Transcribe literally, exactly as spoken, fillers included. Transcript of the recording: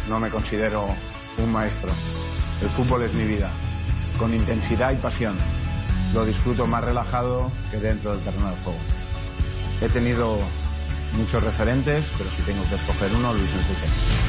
no me considero un maestro. El fútbol es mi vida, con intensidad y pasión. Lo disfruto más relajado que dentro del terreno de juego. He tenido muchos referentes, pero si tengo que escoger uno, Luis Enrique.